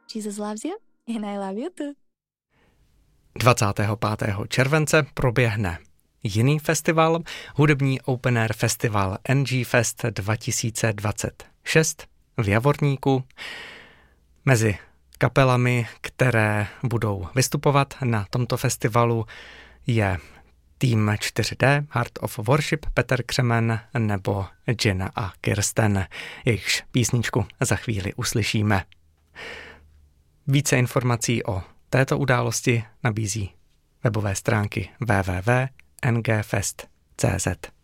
Jesus loves you and I love you too. 25. července proběhne jiný festival, hudební open air festival NG Fest 2026 v Javorníku. Mezi kapelami, které budou vystupovat na tomto festivalu, je tým 4D, Heart of Worship, Petr Křemen nebo Jenna a Kirsten. Jejichž písničku za chvíli uslyšíme. Více informací o této události nabízí webové stránky www.ngfest.cz.